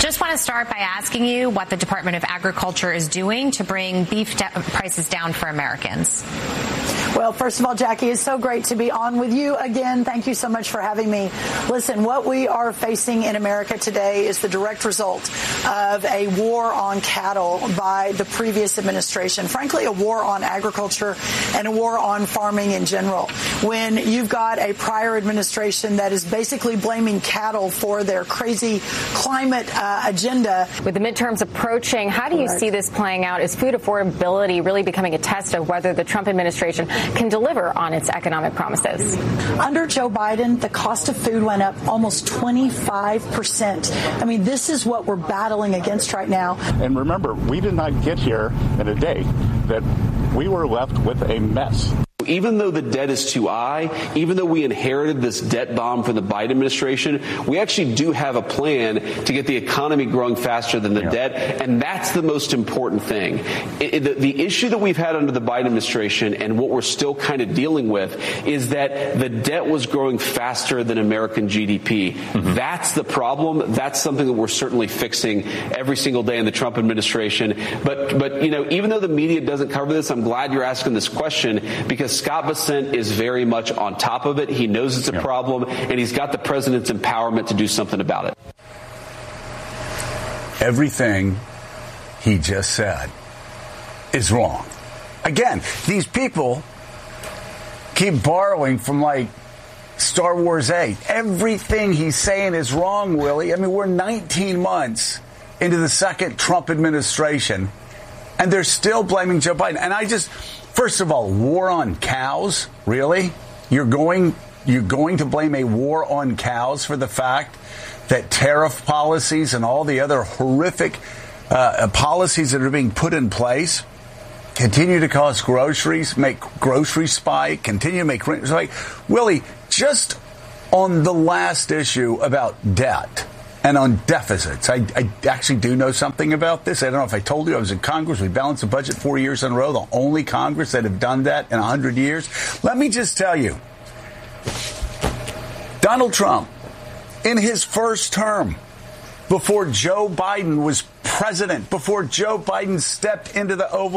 Just want to start by asking you what the Department of Agriculture is doing to bring beef prices down for Americans. Well, first of all, Jackie, it's so great to be on with you again. Thank you so much for having me. Listen, what we are facing in America today is the direct result of a war on cattle by the previous administration. Frankly, a war on agriculture and a war on farming in general. When you've got a prior administration that is basically blaming cattle for their crazy climate agenda. With the midterms approaching, how do you see this playing out? Is food affordability really becoming a test of whether the Trump administration can deliver on its economic promises? Under Joe Biden, the cost of food went up almost 25%. I mean, this is what we're battling against right now. And remember, we did not get here in a day. That we were left with a mess. Even though the debt is too high, even though we inherited this debt bomb from the Biden administration, we actually do have a plan to get the economy growing faster than the debt, and that's the most important thing. The issue that we've had under the Biden administration and what we're still kind of dealing with is that the debt was growing faster than American GDP. Mm-hmm. That's the problem. That's something that we're certainly fixing every single day in the Trump administration. But you know, even though the media doesn't cover this, I'm glad you're asking this question, because Scott Bessent is very much on top of it. He knows it's a problem, and he's got the president's empowerment to do something about it. Everything he just said is wrong. Again, these people keep borrowing from like Star Wars 8. Everything he's saying is wrong, Willie. I mean, we're 19 months into the second Trump administration, and they're still blaming Joe Biden. And first of all, war on cows? Really? You're going to blame a war on cows for the fact that tariff policies and all the other horrific policies that are being put in place continue to cost groceries, make groceries spike, continue to make rent spike? Willie, just on the last issue about debt and on deficits, I actually do know something about this. I don't know if I told you I was in Congress. We balanced the budget 4 years in a row, the only Congress that have done that in 100 years. Let me just tell you, Donald Trump, in his first term, before Joe Biden was president, before Joe Biden stepped into the Oval